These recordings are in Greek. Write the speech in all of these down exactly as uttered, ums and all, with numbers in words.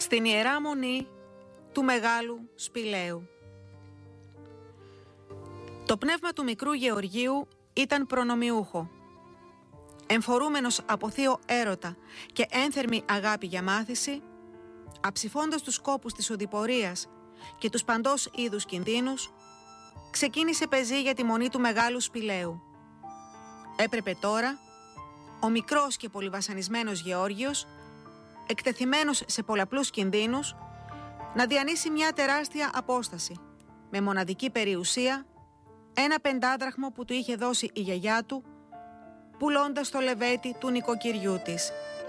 στην Ιερά Μονή του Μεγάλου Σπηλαίου. Το πνεύμα του μικρού Γεωργίου ήταν προνομιούχο. Εμφορούμενος από θείο έρωτα και ένθερμη αγάπη για μάθηση, αψηφώντας τους σκόπους της οδηπορίας και τους παντός είδους κινδύνους, ξεκίνησε πεζή για τη μονή του Μεγάλου Σπηλαίου. Έπρεπε τώρα ο μικρός και πολυβασανισμένος Γεώργιος, εκτεθειμένος σε πολλαπλούς κινδύνους, να διανύσει μια τεράστια απόσταση, με μοναδική περιουσία, ένα πεντάδραχμο που του είχε δώσει η γιαγιά του, πουλώντας το λεβέτι του νοικοκυριού της.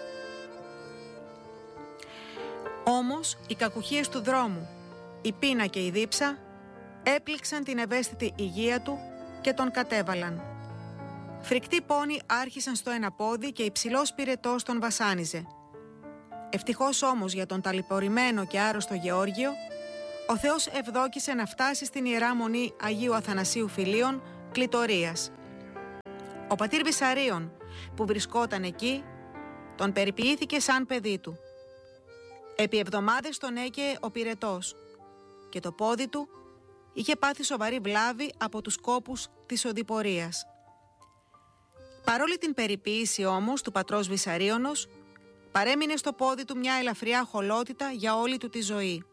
Όμως οι κακουχίες του δρόμου, η πείνα και η δίψα, έπληξαν την ευαίσθητη υγεία του και τον κατέβαλαν. Φρικτοί πόνοι άρχισαν στο ένα πόδι και υψηλός πυρετός τον βασάνιζε. Ευτυχώς όμως για τον ταλαιπωρημένο και άρρωστο Γεώργιο, ο Θεός ευδόκησε να φτάσει στην Ιερά Μονή Αγίου Αθανασίου Φιλίων Κλητορίας. Ο πατήρ Βυσαρίων, που βρισκόταν εκεί, τον περιποιήθηκε σαν παιδί του. Επί εβδομάδες τον έκαιε ο πυρετός και το πόδι του είχε πάθει σοβαρή βλάβη από τους κόπους της οδηπορίας. Παρόλη την περιποίηση όμως του πατρός Βυσαρίωνος, παρέμεινε στο πόδι του μια ελαφριά χολότητα για όλη του τη ζωή.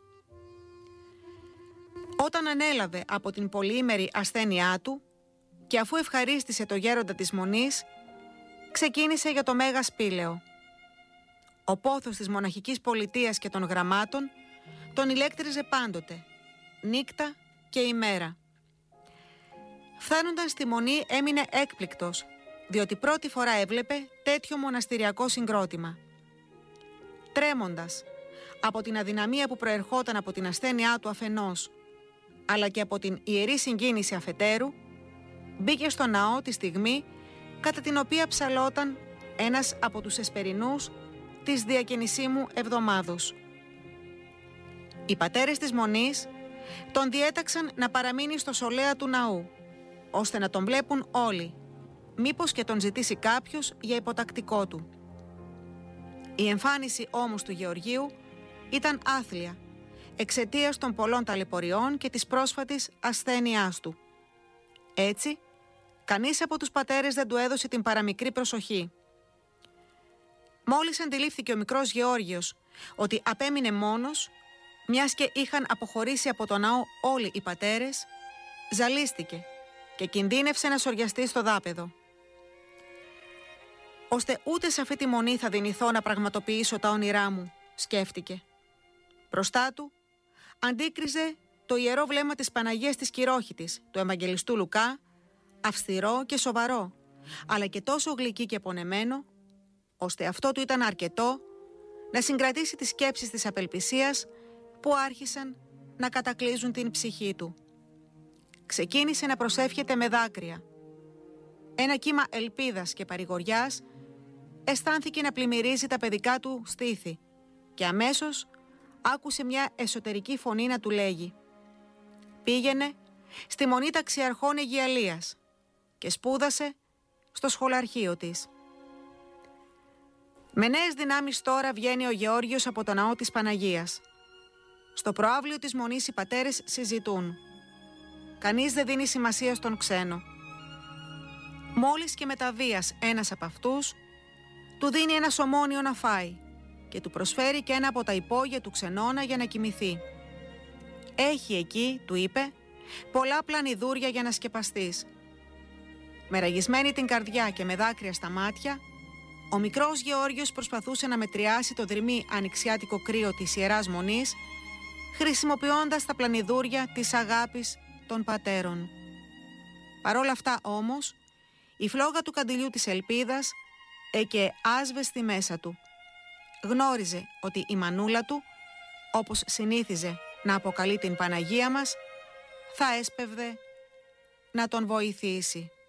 Όταν ανέλαβε από την πολυήμερη ασθένειά του και αφού ευχαρίστησε το γέροντα της Μονής, ξεκίνησε για το Μέγα Σπήλαιο. Ο πόθος της μοναχικής πολιτείας και των γραμμάτων τον ηλέκτριζε πάντοτε, νύκτα και ημέρα. Φτάνοντας στη Μονή έμεινε έκπληκτος, διότι πρώτη φορά έβλεπε τέτοιο μοναστηριακό συγκρότημα. Τρέμοντας από την αδυναμία που προερχόταν από την ασθένειά του αφενός, αλλά και από την ιερή συγκίνηση αφετέρου, μπήκε στο ναό τη στιγμή κατά την οποία ψαλόταν ένας από τους εσπερινούς της διακαινησίμου εβδομάδος. Οι πατέρες της Μονής τον διέταξαν να παραμείνει στο σολέα του ναού, ώστε να τον βλέπουν όλοι, μήπως και τον ζητήσει κάποιος για υποτακτικό του. Η εμφάνιση όμως του Γεωργίου ήταν άθλια, εξαιτίας των πολλών ταλαιπωριών και της πρόσφατης ασθένειάς του. Έτσι, κανείς από τους πατέρες δεν του έδωσε την παραμικρή προσοχή. Μόλις αντιλήφθηκε ο μικρός Γεώργιος ότι απέμεινε μόνος, μιας και είχαν αποχωρήσει από το ναό όλοι οι πατέρες, ζαλίστηκε και κινδύνευσε να σοριαστεί στο δάπεδο. «Ώστε ούτε σε αυτή τη μονή θα δυνηθώ να πραγματοποιήσω τα όνειρά μου», σκέφτηκε. Μπροστά του αντίκριζε το ιερό βλέμμα της Παναγίας της Κυρόχητης, του Ευαγγελιστού Λουκά, αυστηρό και σοβαρό, αλλά και τόσο γλυκύ και πονεμένο, ώστε αυτό του ήταν αρκετό να συγκρατήσει τις σκέψεις της απελπισίας που άρχισαν να κατακλείζουν την ψυχή του. Ξεκίνησε να προσεύχεται με δάκρυα. Ένα κύμα ελπίδας και παρηγοριάς αισθάνθηκε να πλημμυρίζει τα παιδικά του στήθη και αμέσως άκουσε μια εσωτερική φωνή να του λέγει: «Πήγαινε στη Μονή Ταξιαρχών Αιγιαλίας και σπούδασε στο σχολαρχείο της». Με νέες δυνάμεις τώρα βγαίνει ο Γεώργιος από το ναό της Παναγίας. Στο προαύλιο της Μονής οι πατέρες συζητούν. Κανείς δεν δίνει σημασία στον ξένο. Μόλις και μεταβίας ένας από αυτούς του δίνει ένα σωμόνιο να φάει και του προσφέρει και ένα από τα υπόγεια του ξενώνα για να κοιμηθεί. «Έχει εκεί», του είπε, «πολλά πλανιδούρια για να σκεπαστείς». Με ραγισμένη την καρδιά και με δάκρυα στα μάτια, ο μικρός Γεώργιος προσπαθούσε να μετριάσει το δρυμή ανοιξιάτικο κρύο της Ιεράς Μονής, χρησιμοποιώντας τα πλανιδούρια της αγάπης των πατέρων. Παρόλα αυτά όμως, η φλόγα του καντιλιού της ελπίδας έκαιε άσβεστη μέσα του. Γνώριζε ότι η μανούλα του, όπως συνήθιζε να αποκαλεί την Παναγία μας, θα έσπευδε να τον βοηθήσει.